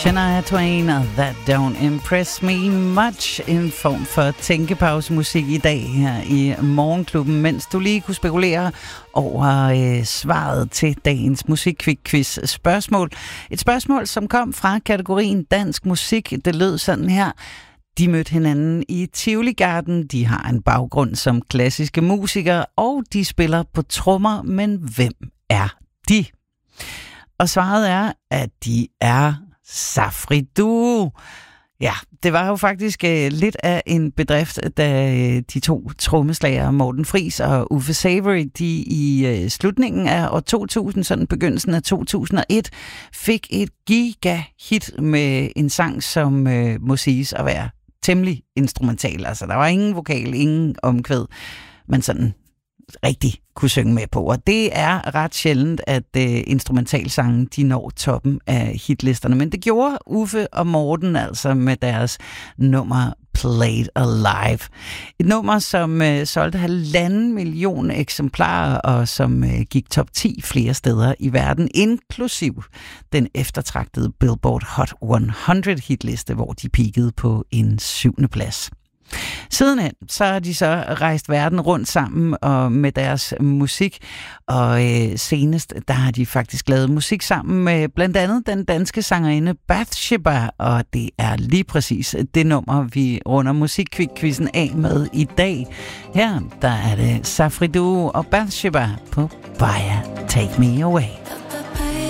Shania Twain og That Don't Impress Me Much. En form for tænkepausemusik i dag her i Morgenklubben, mens du lige kunne spekulere over svaret til dagens musikquiz spørgsmål. Et spørgsmål, som kom fra kategorien dansk musik. Det lød sådan her. De mødte hinanden i Tivoli Garden. De har en baggrund som klassiske musikere, og de spiller på trommer. Men hvem er de? Og svaret er, at de er Safri Duo. Ja, det var jo faktisk lidt af en bedrift, da de to trommeslagere Morten Friis og Uffe Savory, de i slutningen af år 2000, sådan begyndelsen af 2001, fik et giga-hit med en sang, som må siges at være temmelig instrumental. Altså, der var ingen vokal, ingen omkvæd, men sådan rigtig kunne synge med på. Og det er ret sjældent, at instrumentalsangen de når toppen af hitlisterne. Men det gjorde Uffe og Morten altså med deres nummer Played Alive. Et nummer, som solgte 1,5 million eksemplarer, og som gik top 10 flere steder i verden, inklusiv den eftertragtede Billboard Hot 100 hitliste, hvor de peakede på en 7. plads. Sidenhen så har de så rejst verden rundt sammen og med deres musik, og senest der har de faktisk lavet musik sammen med blandt andet den danske sangerinde Bathsheba, og det er lige præcis det nummer, vi runder musikquizzen af med i dag. Her der er det Safri Duo og Bathsheba på Baya Take Me Away.